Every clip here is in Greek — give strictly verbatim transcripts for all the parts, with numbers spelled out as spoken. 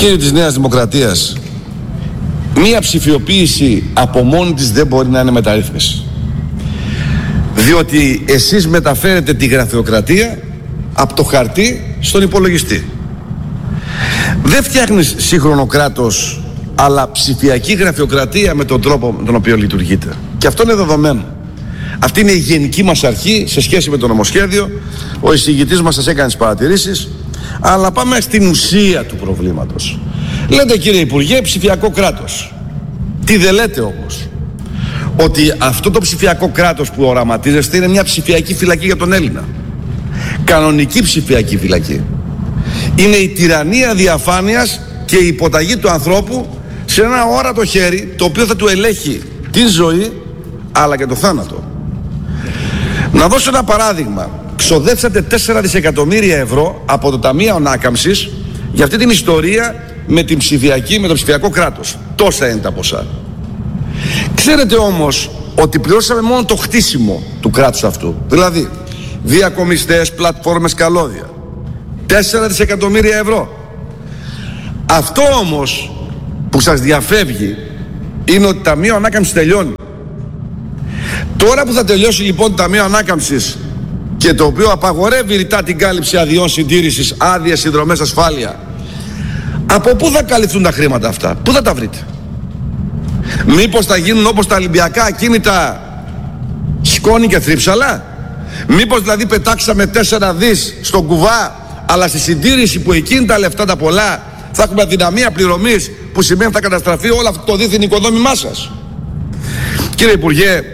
Κύριοι της Νέας Δημοκρατίας, μία ψηφιοποίηση από μόνη της δεν μπορεί να είναι μεταρρύθμιση. Διότι εσείς μεταφέρετε τη γραφειοκρατία από το χαρτί στον υπολογιστή. Δεν φτιάχνεις σύγχρονο κράτος, αλλά ψηφιακή γραφειοκρατία με τον τρόπο με τον οποίο λειτουργείτε. Και αυτό είναι δεδομένο. Αυτή είναι η γενική μας αρχή σε σχέση με το νομοσχέδιο. Ο εισηγητής μας σας έκανε τις παρατηρήσεις. Αλλά πάμε στην ουσία του προβλήματος. Λέτε, κύριε Υπουργέ, ψηφιακό κράτος. Τι δεν λέτε όμως? Ότι αυτό το ψηφιακό κράτος που οραματίζεστε είναι μια ψηφιακή φυλακή για τον Έλληνα. Κανονική ψηφιακή φυλακή. Είναι η τυραννία διαφάνειας και η υποταγή του ανθρώπου σε ένα όρατο χέρι, το οποίο θα του ελέγχει τη ζωή αλλά και το θάνατο. Να δώσω ένα παράδειγμα. Ξοδέψατε τέσσερα δισεκατομμύρια ευρώ από το Ταμείο Ανάκαμψης για αυτή την ιστορία με, την ψηφιακή, με το ψηφιακό κράτος. Τόσα είναι τα ποσά. Ξέρετε όμως ότι πληρώσαμε μόνο το χτίσιμο του κράτους αυτού. Δηλαδή διακομιστές, πλατφόρμες, καλώδια. τέσσερα δισεκατομμύρια ευρώ. Αυτό όμως που σας διαφεύγει είναι ότι το Ταμείο Ανάκαμψης τελειώνει. Τώρα που θα τελειώσει λοιπόν το Ταμείο Ανάκαμψης, και το οποίο απαγορεύει ρητά την κάλυψη αδειών συντήρησης, άδειες, συνδρομές, ασφάλεια, από πού θα καλυφθούν τα χρήματα αυτά? Πού θα τα βρείτε? Μήπως θα γίνουν όπως τα Ολυμπιακά ακίνητα σκόνη και θρύψαλα? Μήπως δηλαδή πετάξαμε τέσσερα δις στον κουβά, αλλά στη συντήρηση που εκείνη τα λεφτά τα πολλά θα έχουμε αδυναμία πληρωμής, που σημαίνει θα καταστραφεί όλο αυτό το δίθεν οικοδόμημά σας? Κύριε Υπουργέ,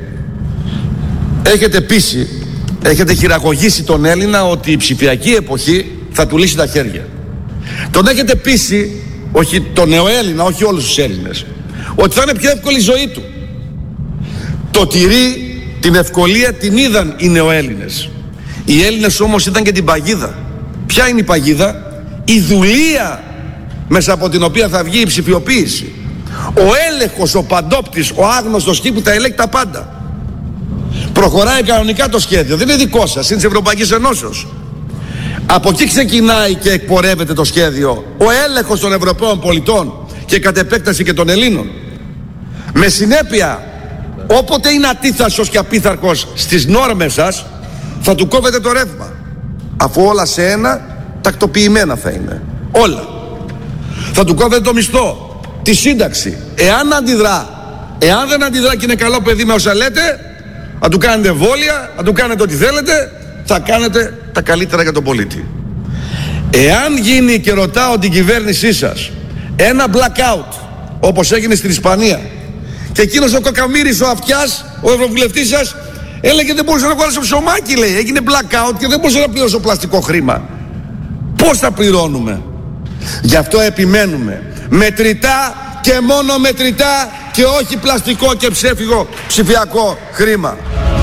έχετε πείσει, έχετε χειραγωγήσει τον Έλληνα ότι η ψηφιακή εποχή θα του λύσει τα χέρια. Τον έχετε πείσει, όχι τον νεοέλληνα, όχι όλους τους Έλληνες, ότι θα είναι πιο εύκολη η ζωή του. Το τυρί, την ευκολία την είδαν οι νεοέλληνες. Οι Έλληνες όμως ήταν και την παγίδα. Ποια είναι η παγίδα? Η δουλεία μέσα από την οποία θα βγει η ψηφιοποίηση. Ο έλεγχος, ο παντόπτης, ο άγνωστος εκεί που θα ελέγχει τα πάντα. Προχωράει κανονικά το σχέδιο, δεν είναι δικό σας, είναι της Ευρωπαϊκής Ενώσεως. Από εκεί ξεκινάει και εκπορεύεται το σχέδιο, ο έλεγχος των Ευρωπαίων πολιτών και κατ' επέκταση και των Ελλήνων. Με συνέπεια, όποτε είναι ατίθασος και απίθαρχος στις νόρμες σας, θα του κόβετε το ρεύμα. Αφού όλα σε ένα τακτοποιημένα θα είναι. Όλα. Θα του κόβετε το μισθό, τη σύνταξη. Εάν αντιδρά, εάν δεν αντιδρά και είναι καλό παιδί με όσα λέτε, θα του κάνετε εμβόλια, θα του κάνετε ό,τι θέλετε, θα κάνετε τα καλύτερα για τον πολίτη. Εάν γίνει, και ρωτάω την κυβέρνησή σας, ένα blackout όπως έγινε στην Ισπανία, και εκείνος ο Κακαμοίρης ο Αυτιάς, ο ευρωβουλευτής σας, έλεγε δεν μπορούσε να βγάλει στο ψωμάκι, λέει, έγινε blackout και δεν μπορούσε να πληρώσω πλαστικό χρήμα. Πώς θα πληρώνουμε? Γι' αυτό επιμένουμε μετρητά και μόνο μετρητά και όχι πλαστικό και ψεύτικο ψηφιακό χρήμα.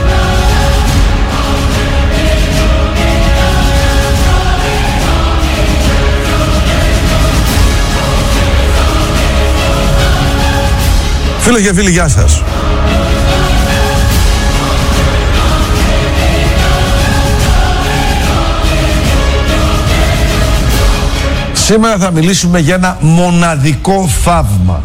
Φίλε και φίλοι, γεια σας. Σήμερα θα μιλήσουμε για ένα μοναδικό θαύμα.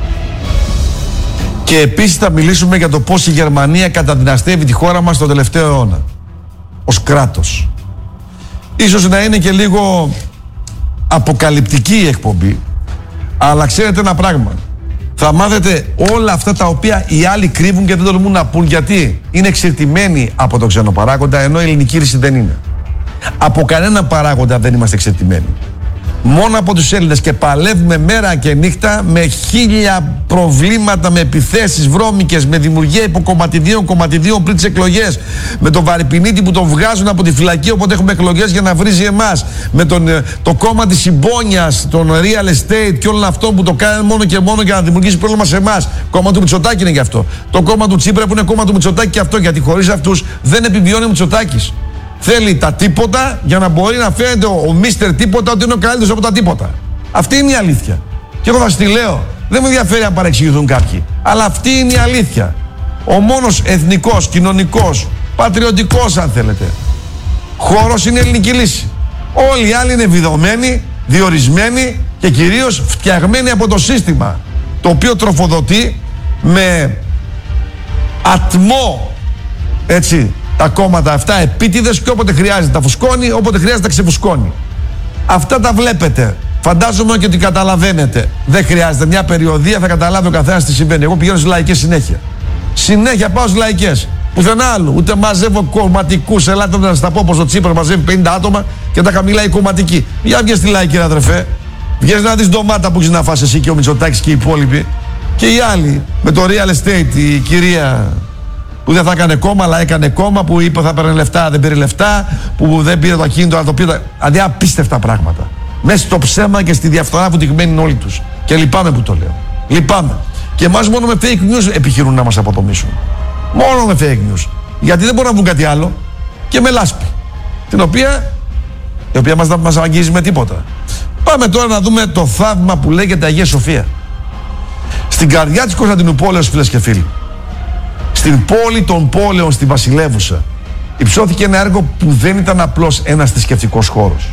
Και επίσης θα μιλήσουμε για το πώς η Γερμανία καταδυναστεύει τη χώρα μας τον τελευταίο αιώνα ως κράτος. Ίσως να είναι και λίγο αποκαλυπτική η εκπομπή, αλλά ξέρετε ένα πράγμα. Θα μάθετε όλα αυτά τα οποία οι άλλοι κρύβουν και δεν τολμούν να πούν, γιατί είναι εξερτημένοι από τον ξένο παράγοντα, ενώ η ελληνική ρίση δεν είναι. Από κανένα παράγοντα δεν είμαστε εξερτημένοι. Μόνο από τους Έλληνες, και παλεύουμε μέρα και νύχτα με χίλια προβλήματα, με επιθέσεις βρώμικες, με δημιουργία υποκομματιδίων, κομματιδίων πριν τις εκλογές, με τον Βαρυπινίτη που τον βγάζουν από τη φυλακή όποτε έχουμε εκλογές για να βρίζει εμάς, με τον, το κόμμα της συμπόνιας, τον real estate και όλο αυτό που το κάνει μόνο και μόνο για να δημιουργήσει πρόβλημα σε εμάς. Κόμμα του Μητσοτάκη είναι γι' αυτό. Το κόμμα του Τσίπρα που είναι κόμμα του Μητσοτάκη και αυτό, γιατί χωρίς αυτούς δεν επιβιώνει ο Μητσοτάκης. Θέλει τα τίποτα για να μπορεί να φαίνεται ο μίστερ τίποτα ότι είναι ο καλύτερος από τα τίποτα. Αυτή είναι η αλήθεια. Και εγώ θα σας τη λέω. Δεν με ενδιαφέρει αν παρεξηγηθούν κάποιοι. Αλλά αυτή είναι η αλήθεια. Ο μόνος εθνικός, κοινωνικός, πατριωτικός, αν θέλετε, χώρος είναι η ελληνική λύση. Όλοι οι άλλοι είναι βιδωμένοι, διορισμένοι και κυρίως φτιαγμένη από το σύστημα, το οποίο τροφοδοτεί με ατμό, έτσι, τα κόμματα αυτά επίτηδες, και όποτε χρειάζεται τα φουσκώνει, όποτε χρειάζεται τα ξεφουσκώνει. Αυτά τα βλέπετε. Φαντάζομαι και ότι καταλαβαίνετε. Δεν χρειάζεται μια περιοδία, θα καταλάβει ο καθένας τι συμβαίνει. Εγώ πηγαίνω στις λαϊκές συνέχεια. Συνέχεια πάω στις λαϊκές. Πουθενά άλλου. Ούτε μαζεύω κομματικούς. Ελάτε να σας τα πω πως ο Τσίπρας μαζεύει πενήντα άτομα και τα χαμηλά οι κομματικοί. Για βγες στη λαϊκή, αδερφέ. Βγες να δεις ντομάτα που έχεις να φας εσύ και ο Μητσοτάκης και οι υπόλοιποι. Και οι άλλοι με το real estate, η κυρία που δεν θα έκανε κόμμα, αλλά έκανε κόμμα, που είπε θα παίρνει λεφτά, δεν πήρε λεφτά, που δεν πήρε το ακίνητο, αλλά το πήρε. Δηλαδή απίστευτα πράγματα. Μέσα στο ψέμα και στη διαφθορά που τυγμένουν όλοι τους. Και λυπάμαι που το λέω. Λυπάμαι. Και εμάς μόνο με fake news επιχειρούν να μας αποδομήσουν. Μόνο με fake news. Γιατί δεν μπορούν να βγουν κάτι άλλο. Και με λάσπη. Την οποία, η οποία μας, μας αγγίζει με τίποτα. Πάμε τώρα να δούμε το θαύμα που λέγεται Αγία Σοφία. Στην καρδιά της Κωνσταντινούπολης, φίλες και φίλοι, στην πόλη των πόλεων, στη Βασιλεύουσα, υψώθηκε ένα έργο που δεν ήταν απλώς ένας θρησκευτικός χώρος.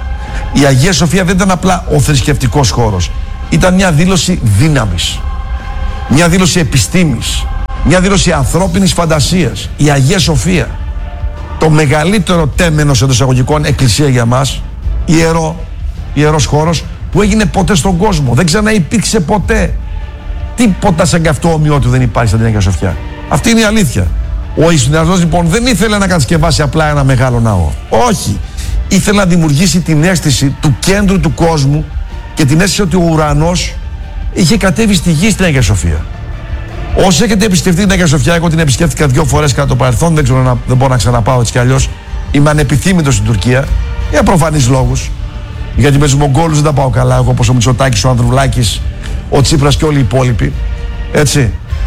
Η Αγία Σοφία δεν ήταν απλά ο θρησκευτικός χώρος. Ήταν μια δήλωση δύναμης, μια δήλωση επιστήμης, μια δήλωση ανθρώπινης φαντασίας. Η Αγία Σοφία, το μεγαλύτερο τέμενος εντός εισαγωγικών εκκλησία για μας, ιερό, ιερός χώρος που έγινε ποτέ στον κόσμο. Δεν ξαναυπήρξε ποτέ. Τίποτα σαν και αυτό ομοιότυπο δεν υπάρχει στην Αγία Σοφιά. Αυτή είναι η αλήθεια. Ο Ιησουνιασμός λοιπόν δεν ήθελε να κατασκευάσει απλά ένα μεγάλο ναό. Όχι. Ήθελε να δημιουργήσει την αίσθηση του κέντρου του κόσμου και την αίσθηση ότι ο ουρανός είχε κατέβει στη γη στην Αγία Σοφία. Όσοι έχετε επισκεφτεί την Αγία Σοφιά, εγώ την επισκέφτηκα δύο φορές κατά το παρελθόν, δεν, ξέρω να, δεν μπορώ να ξαναπάω έτσι κι αλλιώς. Είμαι ανεπιθύμητος στην Τουρκία για προφανείς λόγους. Γιατί με τους Μογγόλους δεν τα πάω καλά, εγώ όπως ο Μητσοτάκης, ο Ανδρουλάκης, ο Τσίπρας και όλοι οι υπόλοιποι. Έτσι.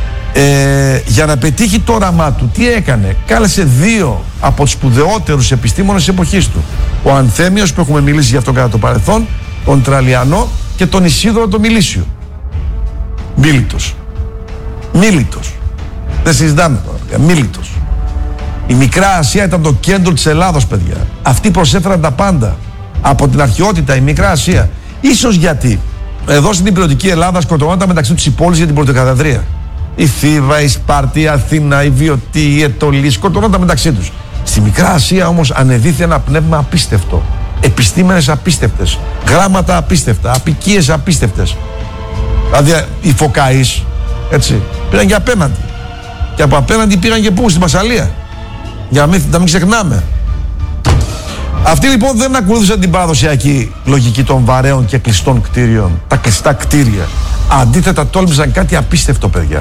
Ε, για να πετύχει το όραμά του, τι έκανε? Κάλεσε δύο από τους σπουδαιότερους επιστήμονες της εποχής του. Ο Ανθέμιος, που έχουμε μιλήσει για αυτό κατά το παρελθόν, τον Τραλιανό και τον Ισίδωρο τον Μιλήσιο. Μίλητος. Μίλητος. Δεν συζητάμε τώρα. Μίλητος. Η Μικρά Ασία ήταν το κέντρο της Ελλάδος, παιδιά. Αυτοί προσέφεραν τα πάντα. Από την αρχαιότητα, η Μικρά Ασία. Ίσως γιατί εδώ στην υπηρετική Ελλάδα σκοτωνόταν μεταξύ τους οι πόλεις για την πρωτοκαθεδρία. Η Θήβα, η Σπάρτη, η Αθήνα, η Βιωτή, η Αιτωλή, σκοτωνόταν μεταξύ τους. Στη Μικρά Ασία όμως ανεδύθη ένα πνεύμα απίστευτο. Επιστήμονες απίστευτες. Γράμματα απίστευτα. Απικίες απίστευτες. Δηλαδή οι Φωκαείς, έτσι, πήγαν και απέναντι. Και από απέναντι πήγαν και πού? Στη Μασσαλία. Για να μην, να μην ξεχνάμε. Αυτοί λοιπόν δεν ακολούθησαν την παραδοσιακή λογική των βαρέων και κλειστών κτίριων, τα κλειστά κτίρια. Αντίθετα, τόλμησαν κάτι απίστευτο, παιδιά.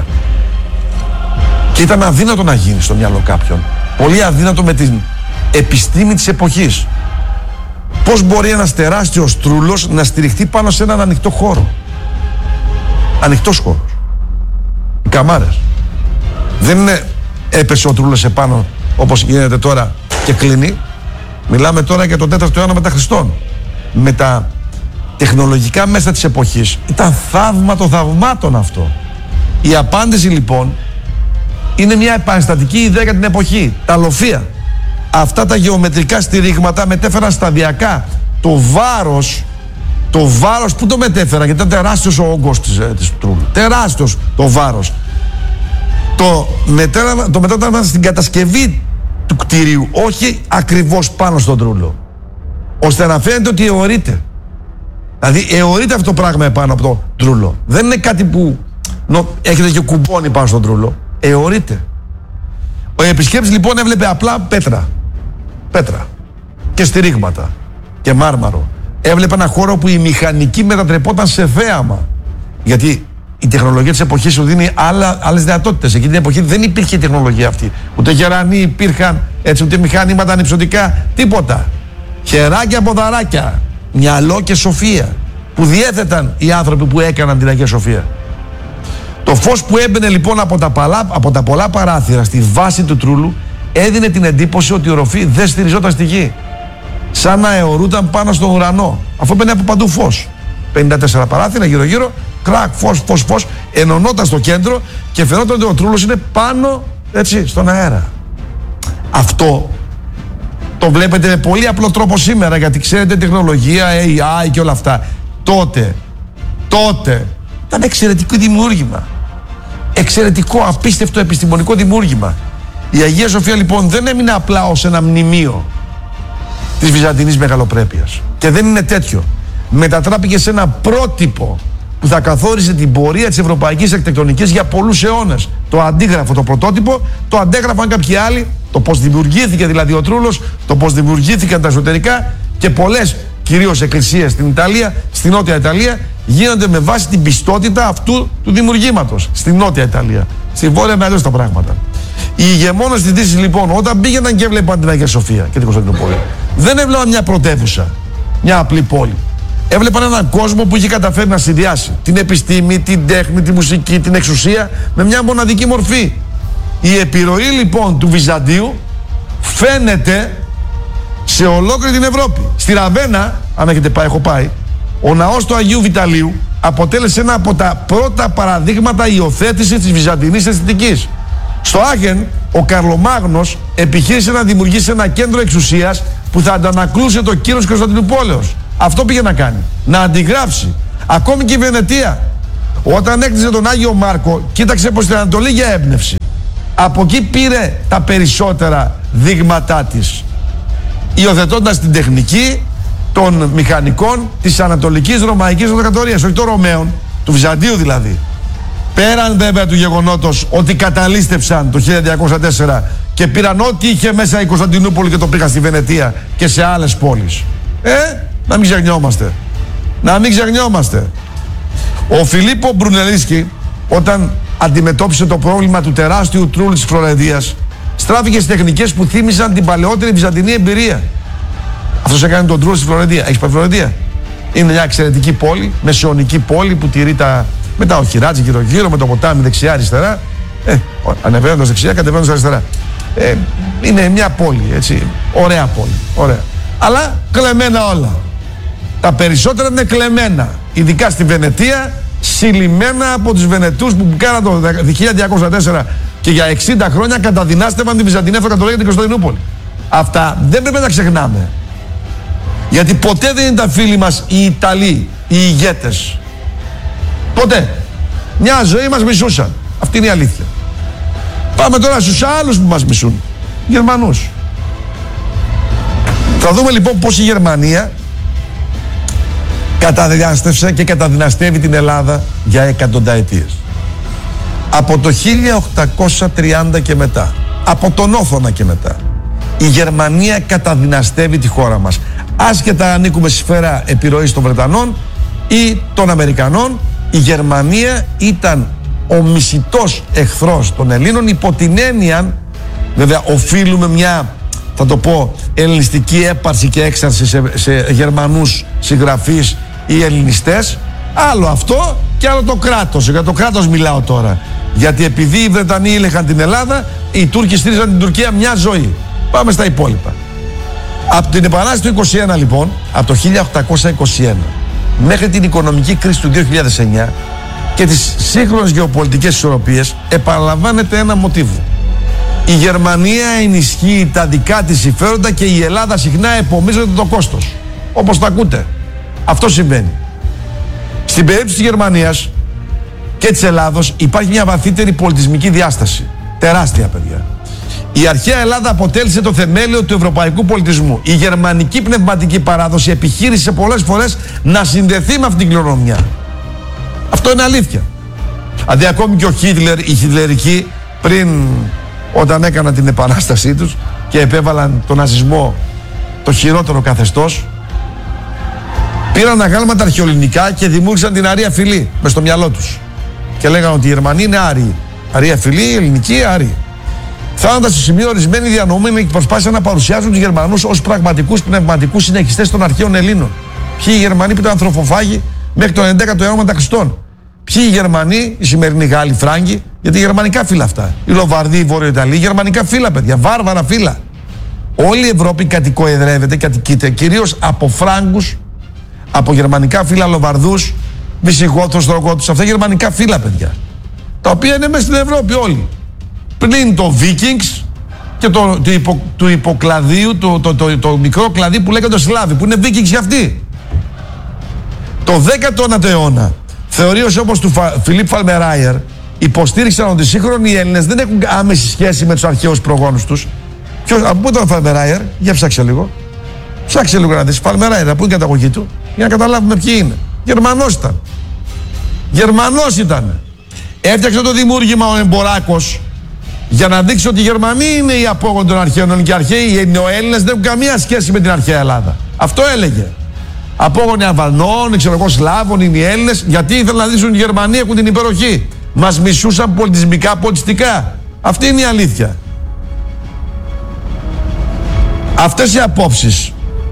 Και ήταν αδύνατο να γίνει στο μυαλό κάποιον. Πολύ αδύνατο με την επιστήμη της εποχής. Πώς μπορεί ένας τεράστιος τρούλος να στηριχτεί πάνω σε έναν ανοιχτό χώρο? Ανοιχτός χώρος. Οι καμάρες. Δεν είναι έπεσε ο τρούλος επάνω όπως γίνεται τώρα και κλείνει. Μιλάμε τώρα για τον τέταρτο αιώνα μετά Χριστόν. Με τα τεχνολογικά μέσα της εποχής. Ήταν θαύμα των θαυμάτων αυτό. Η απάντηση λοιπόν είναι μια επαναστατική ιδέα για την εποχή. Τα λοφεία. Αυτά τα γεωμετρικά στηρίγματα μετέφεραν σταδιακά το βάρος. Το βάρος που το μετέφεραν? Γιατί ήταν τεράστιος ο όγκος της, της τρούλου. Τεράστιος το βάρος. Το μετέφεραν το μετέφερα στην κατασκευή του κτηρίου, όχι ακριβώς πάνω στον τρούλο, ώστε να φαίνεται ότι αιωρείται. Δηλαδή αιωρείται αυτό το πράγμα επάνω από το τρούλο. Δεν είναι κάτι που νο, έχετε και κουμπώνει πάνω στον τρούλο. Αιωρείται. Ο επισκέπτης λοιπόν έβλεπε απλά πέτρα. Πέτρα. Και στηρίγματα. Και μάρμαρο. Έβλεπε ένα χώρο που η μηχανική μετατρεπόταν σε θέαμα. Γιατί η τεχνολογία της εποχής σου δίνει άλλα, άλλες δυνατότητες. Εκείνη την εποχή δεν υπήρχε η τεχνολογία αυτή. Ούτε γερανοί υπήρχαν, έτσι, ούτε μηχανήματα ανυψωτικά, τίποτα. Χεράκια, ποδαράκια, μυαλό και σοφία που διέθεταν οι άνθρωποι που έκαναν την Αγία Σοφία. Το φως που έμπαινε λοιπόν από τα, παλά, από τα πολλά παράθυρα στη βάση του τρούλου έδινε την εντύπωση ότι η οροφή δεν στηριζόταν στη γη. Σαν να αιωρούταν πάνω στον ουρανό. Αφού έμπαινε από παντού φως. πενήντα τέσσερα παράθυρα γύρω-γύρω, κρακ, φως, φως, φως, ενωνόταν στο κέντρο και φαινόταν ότι ο τρούλος είναι πάνω, έτσι, στον αέρα. Αυτό το βλέπετε με πολύ απλό τρόπο σήμερα, γιατί ξέρετε τεχνολογία, έι άι και όλα αυτά. τότε, τότε ήταν εξαιρετικό δημιούργημα. Εξαιρετικό, απίστευτο επιστημονικό δημιούργημα. Η Αγία Σοφία λοιπόν δεν έμεινε απλά ως ένα μνημείο της βυζαντινής μεγαλοπρέπειας. Και δεν είναι τέτοιο. Μετατράπηκε σε ένα πρότυπο που θα καθόρισε την πορεία της ευρωπαϊκής αρχιτεκτονικής για πολλούς αιώνες. Το αντίγραφο, το πρωτότυπο, το αντέγραφαν κάποιοι άλλοι, το πώς δημιουργήθηκε δηλαδή ο Τρούλος, το πώς δημιουργήθηκαν τα εσωτερικά, και πολλές κυρίως εκκλησίες στην Ιταλία, στην Νότια Ιταλία, γίνονται με βάση την πιστότητα αυτού του δημιουργήματος. Στην Νότια Ιταλία. Στη Βόρεια είναι αλλιώς τα πράγματα. Οι ηγεμόνες της Δύσης λοιπόν, όταν πήγαιναν και έβλεπαν την Αγία Σοφία και την Κωνσταντινούπολη, δεν έβλεπαν μια πρωτεύουσα, μια απλή πόλη. Έβλεπαν έναν κόσμο που είχε καταφέρει να συνδυάσει την επιστήμη, την τέχνη, τη μουσική, την εξουσία με μια μοναδική μορφή. Η επιρροή λοιπόν του Βυζαντίου φαίνεται σε ολόκληρη την Ευρώπη. Στη Ραβένα, αν έχετε πάει, έχω πάει, ο ναός του Αγίου Βιταλίου αποτέλεσε ένα από τα πρώτα παραδείγματα υιοθέτησης της βυζαντινής αισθητικής. Στο Άχεν, ο Καρλομάγνος επιχείρησε να δημιουργήσει ένα κέντρο εξουσίας που θα αντανακλούσε το κύρος της Κωνσταντινούπολεως. Αυτό πήγε να κάνει. Να αντιγράψει. Ακόμη και η Βενετία, όταν έκτιζε τον Άγιο Μάρκο, κοίταξε προς την Ανατολή για έμπνευση. Από εκεί πήρε τα περισσότερα δείγματά της, υιοθετώντας την τεχνική των μηχανικών της Ανατολικής Ρωμαϊκής Αυτοκρατορίας, όχι των Ρωμαίων, του Βυζαντίου δηλαδή. Πέραν βέβαια του γεγονότος ότι καταλήστευσαν το χίλια διακόσια τέσσερα και πήραν ό,τι είχε μέσα η Κωνσταντινούπολη και το πήγαν στη Βενετία και σε άλλες πόλεις. Ε, να μην ξεχνιόμαστε. Να μην ξεχνιόμαστε. Ο Φιλίππο Μπρουνελίσκι, όταν αντιμετώπισε το πρόβλημα του τεράστιου τρούλου της Φλωρεντίας, στράφηκε στις τεχνικές που θύμιζαν την παλαιότερη βυζαντινή εμπειρία. Αυτός έκανε τον τρούλο στη Φλωρεντία. Έχεις πάει Φλωρεντία? Είναι μια εξαιρετική πόλη, μεσαιωνική πόλη που τηρεί τα, με τα οχυράτζι γύρω-γύρω, με το ποτάμι δεξιά-αριστερά. Ε, ανεβαίνοντας δεξιά, κατεβαίνοντας αριστερά. Ε, είναι μια πόλη, έτσι. Ωραία πόλη. Ωραία. Αλλά κλεμμένα όλα. Τα περισσότερα είναι κλεμμένα. Ειδικά στη Βενετία, συλλημμένα από τους Βενετούς που κάναν το χίλια διακόσια τέσσερα και για εξήντα χρόνια καταδυνάστευαν τη Βυζαντινή Αυτοκρατορία και την Κωνσταντινούπολη. Αυτά δεν πρέπει να τα ξεχνάμε. Γιατί ποτέ δεν ήταν φίλοι μας οι Ιταλοί, οι ηγέτες. Ποτέ. Μια ζωή μας μισούσαν. Αυτή είναι η αλήθεια. Πάμε τώρα στους άλλους που μας μισούν. Γερμανούς. Θα δούμε λοιπόν πως η Γερμανία καταδυνάστευσε και καταδυναστεύει την Ελλάδα για εκατονταετίες. Από το χίλια οκτακόσια τριάντα και μετά, από τον Όθωνα και μετά, η Γερμανία καταδυναστεύει τη χώρα μας. Άσχετα ανήκουμε στη σφαίρα επιρροής των Βρετανών ή των Αμερικανών, η Γερμανία ήταν ο μισητός εχθρός των Ελλήνων, υπό την έννοια, βέβαια οφείλουμε μια, θα το πω, ελληνιστική έπαρση και έξαρση σε, σε Γερμανούς συγγραφείς ή ελληνιστές. Άλλο αυτό και άλλο το κράτος. Για το κράτος μιλάω τώρα. Γιατί επειδή οι Βρετανοί ήλεγχαν την Ελλάδα, οι Τούρκοι στήριζαν την Τουρκία μια ζωή. Πάμε στα υπόλοιπα. Από την Επανάσταση του είκοσι ένα λοιπόν, από το χίλια οκτακόσια είκοσι ένα μέχρι την οικονομική κρίση του δύο χιλιάδες εννιά και τις σύγχρονες γεωπολιτικές ισορροπίες, επαναλαμβάνεται ένα μοτίβο. Η Γερμανία ενισχύει τα δικά της συμφέροντα και η Ελλάδα συχνά επομίζεται το κόστος. Όπως τα ακούτε. Αυτό συμβαίνει. Στην περίπτωση της Γερμανίας και της Ελλάδος υπάρχει μια βαθύτερη πολιτισμική διάσταση. Τεράστια, παιδιά. Η αρχαία Ελλάδα αποτέλεσε το θεμέλιο του ευρωπαϊκού πολιτισμού. Η γερμανική πνευματική παράδοση επιχείρησε πολλές φορές να συνδεθεί με αυτήν την κληρονομιά. Αυτό είναι αλήθεια. Δηλαδή ακόμη και ο Χίτλερ, οι χιτλερικοί, πριν όταν έκαναν την επανάστασή τους και επέβαλαν τον ναζισμό, το χειρότερο καθεστώς, πήραν αγάλματα αρχαιοελληνικά και δημιούργησαν την αρία φυλή μες στο μυαλό τους. Και λέγανε ότι οι Γερμανοί είναι άριοι. Αρία φυλή, ελληνική, άριοι. Φτάνοντας στο σημείο, ορισμένοι διανοούμενοι προσπάθησαν να παρουσιάσουν τους Γερμανούς ως πραγματικούς πνευματικούς συνεχιστές των αρχαίων Ελλήνων. Ποιοι οι Γερμανοί που ήταν ανθρωποφάγοι μέχρι τον έντεκατο αιώνα μετά Χριστόν. Ποιοι οι Γερμανοί, οι σημερινοί Γάλλοι, Φράγκοι, γιατί γερμανικά φύλλα αυτά. Οι Λοβαρδοί, οι Βορειοϊταλοί, γερμανικά φύλλα, παιδιά, βάρβαρα φύλλα. Όλη η Ευρώπη κατοικοεδρεύεται, κατοικείται κυρίως από Φράγκους, από γερμανικά φύλλα, Λοβαρδούς, Βυσιγόθους, Στρογγότους. Αυτά γερμανικά φύλλα, παιδιά. Τα οποία είναι μέσα στην Ευρώπη όλοι. Πλην το Vikings και το, το, υπο, του υποκλαδίου, το, το, το, το, το μικρό κλαδί που λέγεται Σλάβοι, που είναι Vikings και αυτοί. Το δέκατο ένατο αιώνα θεωρίες όπως του Φα... Φιλίπ Φαλμεράιερ υποστήριξαν ότι οι σύγχρονοι Έλληνες δεν έχουν άμεση σχέση με τους αρχαίους προγόνους τους. Ποιος, από πού ήταν ο Φαλμεράιερ, για ψάξε λίγο. Ψάξε λίγο να δεις. Φαλμεράιερ, από πού είναι η καταγωγή του, για να καταλάβουμε ποιοι είναι. Γερμανός ήταν. Γερμανός ήταν. Έφτιαξε το δημιούργημα ο Εμποράκος για να δείξει ότι οι Γερμανοί είναι οι απόγονοι των αρχαίων και οι αρχαίοι, οι Έλληνες δεν έχουν καμία σχέση με την αρχαία Ελλάδα. Αυτό έλεγε. Απόγονοι Αλβανών, ξέρω εγώ, Σλάβων είναι οι Έλληνες, γιατί ήθελαν να δείξουν ότι οι Γερμανοί έχουν την υπεροχή. Μας μισούσαν πολιτισμικά, πολιτιστικά. Αυτή είναι η αλήθεια. Αυτές οι απόψεις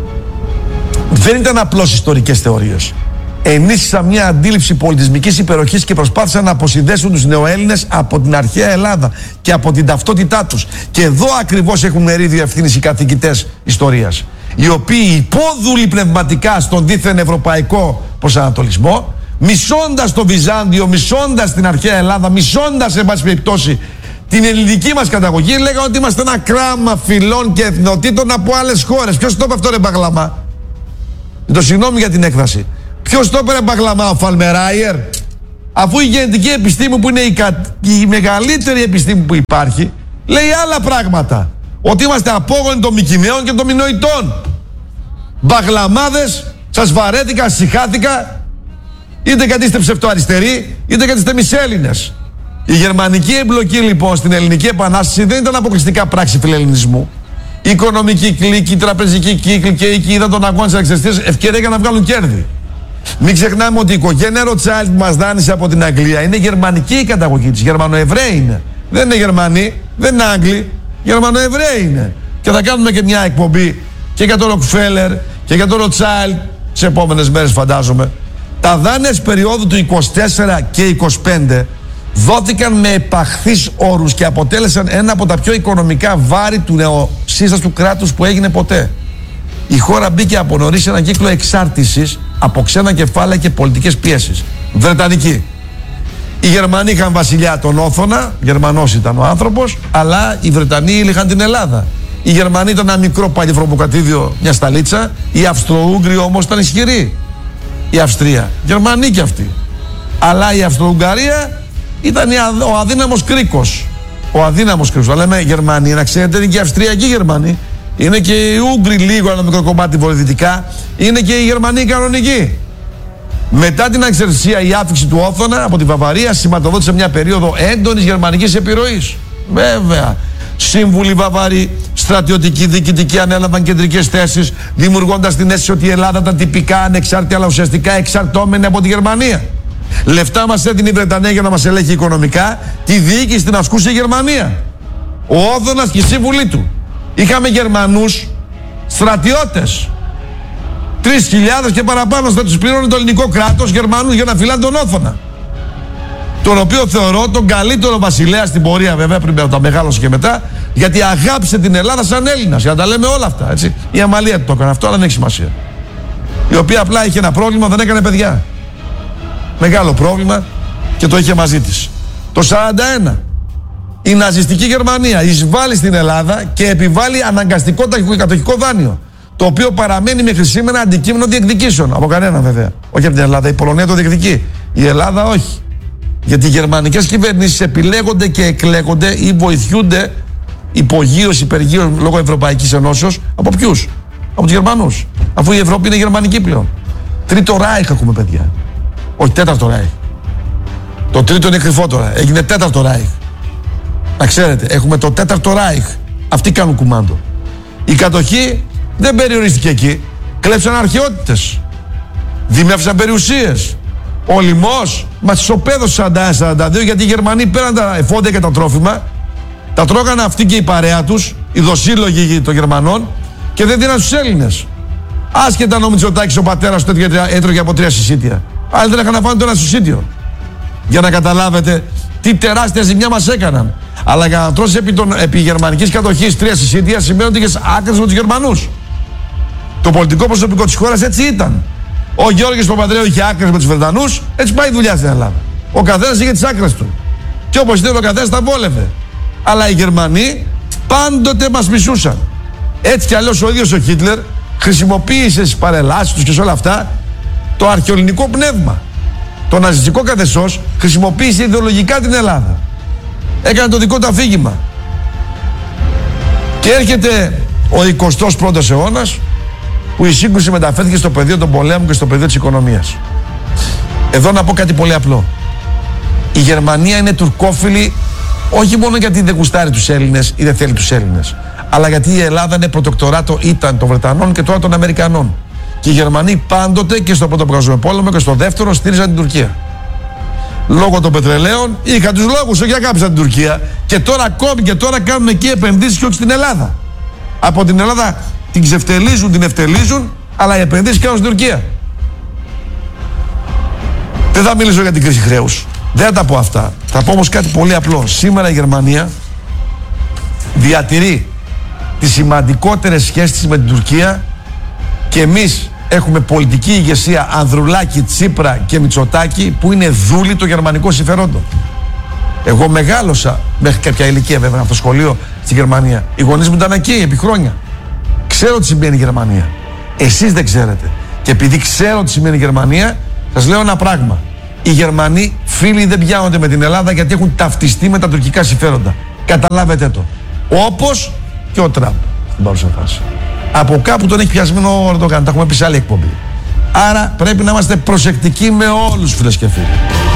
δεν ήταν απλώς ιστορικές θεωρίες. Ενίσχυσαν μια αντίληψη πολιτισμικής υπεροχής και προσπάθησαν να αποσυνδέσουν τους νεοέλληνες από την αρχαία Ελλάδα και από την ταυτότητά τους. Και εδώ ακριβώς έχουν μερίδιο ευθύνης οι καθηγητές ιστορίας, οι οποίοι υπόδουλοι πνευματικά στον δίθεν ευρωπαϊκό προσανατολισμό, μισώντας το Βυζάντιο, μισώντας την αρχαία Ελλάδα, μισώντας εν πάση περιπτώσει την ελληνική μας καταγωγή, λέγανε ότι είμαστε ένα κράμα φυλών και εθνοτήτων από άλλες χώρες. Ποιος το είπε αυτό, ρε Μπαγλαμά? Το συγγνώμη για την έκφραση. Ποιος το είπε, ρε Μπαγλαμά? Ο Φαλμεράιερ? Αφού η γενετική επιστήμη, που είναι η, κα... η μεγαλύτερη επιστήμη που υπάρχει, λέει άλλα πράγματα. Ότι είμαστε απόγονοι των Μικηναίων και των Μινωητών. Μπαγλαμάδες, σας βαρέθηκα, συχάθηκα. Είτε γιατί είστε ψευτοαριστεροί, είτε γιατί είστε μισέλληνες. Η γερμανική εμπλοκή λοιπόν στην ελληνική επανάσταση δεν ήταν αποκλειστικά πράξη φιλελληνισμού. Η οικονομική κλίκη, η τραπεζική κύκλη και οι είδαν τον αγώνα της εξαιστίας ευκαιρία για να βγάλουν κέρδη. Μην ξεχνάμε ότι η οικογένεια Ροτσάιλντ που μας δάνεισε από την Αγγλία είναι γερμανική η καταγωγή της. Γερμανοεβραίοι είναι. Δεν είναι Γερμανοί, δεν είναι Άγγλοι. Γερμανοεβραίοι είναι. Και θα κάνουμε και μια εκπομπή και για τον Ροκφέλερ και για τον Ροτσάιλντ τις επόμενες μέρες, φαντάζομαι. Τα δάνεια της περίοδου του είκοσι τέσσερα και είκοσι πέντε δόθηκαν με επαχθείς όρους και αποτέλεσαν ένα από τα πιο οικονομικά βάρη του νεοσύστατου κράτους που έγινε ποτέ. Η χώρα μπήκε από νωρίς σε έναν κύκλο εξάρτησης από ξένα κεφάλαια και πολιτικές πιέσεις. Βρετανική. Οι Γερμανοί είχαν βασιλιά τον Όθωνα, Γερμανός ήταν ο άνθρωπος, αλλά οι Βρετανοί είχαν την Ελλάδα. Οι Γερμανοί ήταν ένα μικρό παλιφροποκρατήδιο, μια σταλίτσα. Οι Αυστρο-Ούγγροι όμως ήταν ισχυροί. Η Αυστρία. Γερμανοί κι αυτοί. Αλλά η Αυστρο-Ουγγαρία ήταν ο αδύναμος κρίκος. Ο αδύναμος κρίκος. Αλλά λέμε Γερμανοί, να ξέρετε, είναι και οι Αυστριακοί Γερμανοί. Είναι και οι Ούγγροι λίγο, ένα μικρό κομμάτι βορειοδυτικά. Είναι και οι Γερμανοί κανονικοί. Μετά την εξαιρεσία, η άφηξη του Όθωνα από τη Βαβαρία σηματοδότησε μια περίοδο έντονης γερμανικής επιρροής. Βέβαια. Σύμβουλοι Βαβαροί, στρατιωτικοί, διοικητικοί ανέλαβαν κεντρικές θέσεις, δημιουργώντας την αίσθηση ότι η Ελλάδα ήταν τυπικά ανεξάρτητη, αλλά ουσιαστικά εξαρτώμενη από τη Γερμανία. Λεφτά μας έδινε η Βρετανία για να μας ελέγχει οικονομικά, τη διοίκηση την ασκούσε η Γερμανία. Ο Όθωνας και η σύμβουλοι του. Είχαμε Γερμανούς στρατιώτες. Τρεις χιλιάδες και παραπάνω θα τους πλήρωνε το ελληνικό κράτος Γερμανούς για να φυλάνε τον Όθωνα. Τον οποίο θεωρώ τον καλύτερο βασιλέα στην πορεία, βέβαια, πριν όταν μεγάλωσε και μετά, γιατί αγάπησε την Ελλάδα σαν Έλληνας. Για να τα λέμε όλα αυτά, έτσι. Η Αμαλία του το έκανε αυτό, αλλά δεν έχει σημασία. Η οποία απλά είχε ένα πρόβλημα, δεν έκανε παιδιά. Μεγάλο πρόβλημα και το είχε μαζί της. Το σαράντα ένα η ναζιστική Γερμανία εισβάλλει στην Ελλάδα και επιβάλλει αναγκαστικό κατοχικό δάνειο. Το οποίο παραμένει μέχρι σήμερα αντικείμενο διεκδικήσεων. Από κανένα βέβαια. Όχι από την Ελλάδα. Η Πολωνία το διεκδικεί. Η Ελλάδα όχι. Γιατί οι γερμανικές κυβερνήσεις επιλέγονται και εκλέγονται ή βοηθούνται υπογείως, υπεργείως λόγω Ευρωπαϊκής Ενώσεως από ποιους? Από τους Γερμανούς. Αφού η Ευρώπη είναι γερμανική πλέον. Τρίτο Ράιχ έχουμε, παιδιά. Όχι, τέταρτο Ράιχ. Το τρίτο είναι κρυφό τώρα. Έγινε τέταρτο Ράιχ. Να ξέρετε, έχουμε το τέταρτο Ράιχ. Αυτοί κάνουν κουμάντο. Η κατοχή δεν περιορίστηκε εκεί. Κλέψαν αρχαιότητες. Δημεύσαν περιουσίες. Ο λοιμός μας τις οπέδωσε σαράντα ένα σαράντα δύο, γιατί οι Γερμανοί πέραν τα εφόδια και τα τρόφιμα, τα τρώγανε αυτοί και η παρέα τους, οι δοσύλλογοι των Γερμανών, και δεν δίναν στους Έλληνες. Άσχετα αν ο Μητσοτάκης ο πατέρας του έτρωγε από τρία συσίτια. Άλλοι δεν είχαν να φάνε το ένα συσίτιο. Για να καταλάβετε τι τεράστια ζημιά μας έκαναν. Αλλά για να τρώσει επί, των, επί γερμανικής κατοχής τρία συσίτια σημαίνει ότι είχες άκρες με τους Γερμανούς. Το πολιτικό προσωπικό της χώρας έτσι ήταν. Ο Γιώργης Παπανδρέου είχε άκρες με τους Βρετανούς, έτσι πάει η δουλειά στην Ελλάδα. Ο καθένας είχε τις άκρες του. Και όπως ήθελε ο καθένας τα βόλευε. Αλλά οι Γερμανοί πάντοτε μας μισούσαν. Έτσι κι αλλιώς ο ίδιος ο Χίτλερ χρησιμοποίησε στις παρελάσεις τους και σε όλα αυτά το αρχαιοελληνικό πνεύμα. Το ναζιστικό καθεστώς χρησιμοποίησε ιδεολογικά την Ελλάδα. Έκανε το δικό του αφήγημα. Και έρχεται ο εικοστός πρώτος αιώνας, που η σύγκρουση μεταφέρθηκε στο πεδίο των πολέμων και στο πεδίο της οικονομίας. Εδώ να πω κάτι πολύ απλό. Η Γερμανία είναι τουρκόφιλη όχι μόνο γιατί δεν γουστάρει τους Έλληνες ή δεν θέλει τους Έλληνες, αλλά γιατί η Ελλάδα είναι προτεκτοράτο, ήταν των Βρετανών και τώρα των Αμερικανών. Και οι Γερμανοί πάντοτε και στο πρώτο παγκόσμιο πόλεμο και στο δεύτερο στήριζαν την Τουρκία. Λόγω των πετρελαίων είχαν τους λόγους, όχι αγάπησαν την Τουρκία. Και τώρα ακόμη και τώρα κάνουν εκεί επενδύσεις και όχι στην Ελλάδα. Από την Ελλάδα την ξεφτελίζουν, την ευτελίζουν, αλλά οι επενδύσεις κάνουν στην Τουρκία. Δεν θα μιλήσω για την κρίση χρέους. Δεν θα τα πω αυτά. Θα πω όμως κάτι πολύ απλό. Σήμερα η Γερμανία διατηρεί τις σημαντικότερες σχέσεις με την Τουρκία και εμείς έχουμε πολιτική ηγεσία Ανδρουλάκη, Τσίπρα και Μητσοτάκη που είναι δούλοι των γερμανικών συμφερόντων. Εγώ μεγάλωσα μέχρι κάποια ηλικία βέβαια από το σχολείο στη Γερμανία. Οι γονείς μου ήταν εκεί επί χρόνια. Ξέρω τι σημαίνει η Γερμανία. Εσείς δεν ξέρετε. Και επειδή ξέρω τι σημαίνει η Γερμανία, σας λέω ένα πράγμα. Οι Γερμανοί φίλοι δεν πιάνονται με την Ελλάδα γιατί έχουν ταυτιστεί με τα τουρκικά συμφέροντα. Καταλάβετε το. Όπως και ο Τραμπ στην παρούσα φάση. Από κάπου τον έχει πιασμένο ο Ερντογάν. Τα έχουμε πει σε άλλη εκπομπή. Άρα πρέπει να είμαστε προσεκτικοί με όλους, φίλες και φίλοι.